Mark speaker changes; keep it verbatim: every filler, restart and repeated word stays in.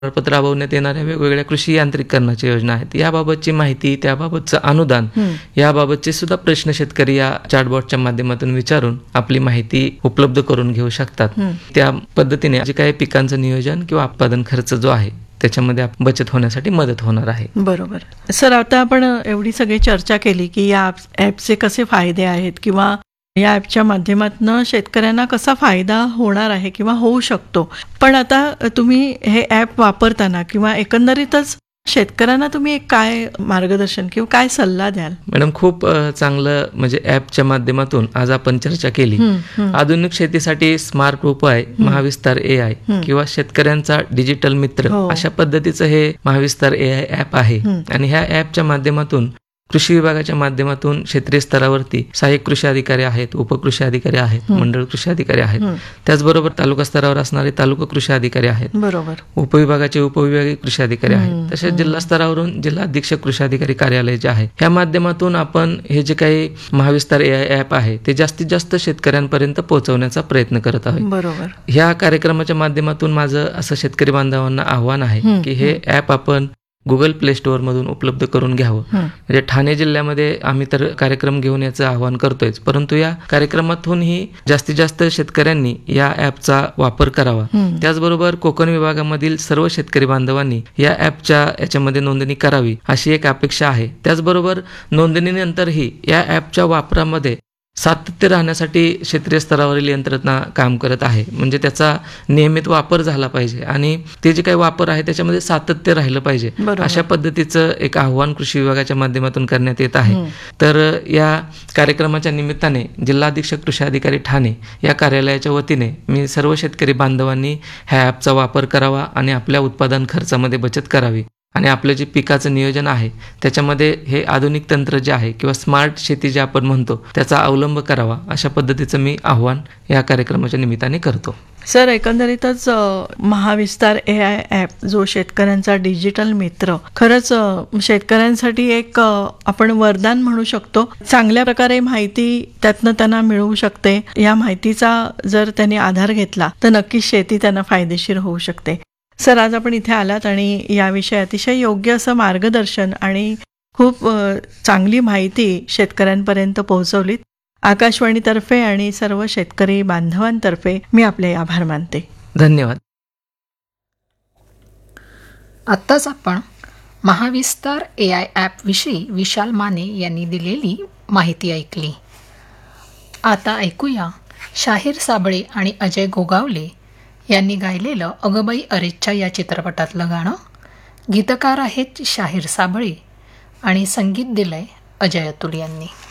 Speaker 1: मार्फत राबवण्यात येणाऱ्या वेगवेगळ्या कृषी यांत्रिकरणाच्या योजना आहेत, याबाबतची माहिती, त्याबाबतचं अनुदान, याबाबतचे सुद्धा प्रश्न शेतकरी या चॅटबॉटच्या माध्यमातून विचारून आपली माहिती उपलब्ध करून घेऊ शकतात. त्या पद्धतीने जे काही पिकांचं नियोजन किंवा उत्पादन खर्च जो आहे त्याच्यामध्ये बचत होण्यासाठी मदत होणार आहे.
Speaker 2: बरोबर सर, आता आपण एवढी सगळी चर्चा केली की या ॲपचे कसे फायदे आहेत किंवा या ॲपच्या माध्यमातून शेतकऱ्यांना कसा फायदा होणार आहे किंवा होऊ शकतो, पण आता तुम्ही हे ॲप वापरताना किंवा एकंदरीतच शेतकऱ्यांना तुम्ही काय मार्गदर्शन किंवा काय सल्ला द्याल?
Speaker 1: मॅडम, खूप चांगलं म्हणजे ॲपच्या माध्यमातून आज आपण चर्चा केली. आधुनिक शेतीसाठी स्मार्ट उपाय, महाविस्तार ए आय किंवा शेतकऱ्यांचा डिजिटल मित्र, अशा पद्धतीचं हे महाविस्तार ए आय ॲप आहे. आणि ह्या ॲपच्या माध्यमातून कृषी विभागाच्या माध्यमातून क्षेत्रीय स्तरावरती सहाय्यक कृषी अधिकारी आहेत, उपकृषी अधिकारी आहेत, मंडळ कृषी अधिकारी आहेत, त्याचबरोबर तालुका स्तरावर असणारे तालुका कृषी अधिकारी आहेत, बरोबर उपविभागाचे उपविभागीय कृषी अधिकारी आहेत, तसेच जिल्हा स्तरावरून जिल्हा अधीक्षक कृषी अधिकारी कार्यालय जे आहे, ह्या माध्यमातून आपण हे जे काही महाविस्तार ए आय ॲप आहे ते जास्तीत जास्त शेतकऱ्यांपर्यंत पोहोचवण्याचा प्रयत्न करत आहोत.
Speaker 2: बरोबर.
Speaker 1: ह्या कार्यक्रमाच्या माध्यमातून माझं असं शेतकरी बांधवांना आव्हान आहे की हे ॲप आपण गुगल प्ले स्टोअर मधून उपलब्ध करून घ्यावं. म्हणजे ठाणे जिल्ह्यामध्ये आम्ही तर कार्यक्रम घेऊन याचं आवाहन करतोय, परंतु या कार्यक्रमातूनही जास्तीत जास्त शेतकऱ्यांनी या ॲपचा वापर करावा. त्याचबरोबर कोकण विभागामधील सर्व शेतकरी बांधवांनी या ॲपच्या याच्यामध्ये नोंदणी करावी अशी एक अपेक्षा आहे. त्याचबरोबर नोंदणीनंतरही या ॲपच्या वापरामध्ये सातत्य राहण्यासाठी क्षेत्रीय स्तरावरील यंत्रणा काम करत आहे. म्हणजे त्याचा नियमित वापर झाला पाहिजे आणि ते जे काही वापर आहे त्याच्यामध्ये सातत्य राहिलं पाहिजे, अशा पद्धतीचं एक आव्हान कृषी विभागाच्या माध्यमातून करण्यात येत आहे. तर या कार्यक्रमाच्या निमित्ताने जिल्हा अधीक्षक कृषी अधिकारी ठाणे या कार्यालयाच्या वतीने मी सर्व शेतकरी बांधवांनी ह्या ॲपचा वापर करावा आणि आपल्या उत्पादन खर्चामध्ये बचत करावी आणि आपलं जे पिकाचं नियोजन आहे त्याच्यामध्ये हे आधुनिक तंत्र जे आहे किंवा स्मार्ट शेती जे आपण म्हणतो त्याचा अवलंब करावा, अशा पद्धतीचं मी आव्हान या कार्यक्रमाच्या निमित्ताने करतो.
Speaker 2: सर, एकंदरीतच महाविस्तार ए आय ॲप जो शेतकऱ्यांचा डिजिटल मित्र खरंच शेतकऱ्यांसाठी एक आपण वरदान म्हणू शकतो. चांगल्या प्रकारे माहिती त्यातनं त्यांना मिळू शकते. या माहितीचा जर त्यांनी आधार घेतला तर नक्कीच शेती त्यांना फायदेशीर होऊ शकते. सर, आज आपण इथे आलात आणि याविषयी अतिशय योग्य असं मार्गदर्शन आणि खूप चांगली माहिती शेतकऱ्यांपर्यंत पोहोचवलीत. आकाशवाणीतर्फे आणि सर्व शेतकरी बांधवांतर्फे मी आपले आभार मानते.
Speaker 1: धन्यवाद.
Speaker 3: आत्ताच आपण महाविस्तार ए आय ॲप विषयी विशाल माने यांनी दिलेली माहिती ऐकली. आता ऐकूया शाहीर साबळे आणि अजय गोगावले यांनी गायलेलं अगबाई अरेच्चा या चित्रपटातलं गाणं. गीतकार आहेत शाहीर साबळे आणि संगीत दिलंय अजय अतुल यांनी.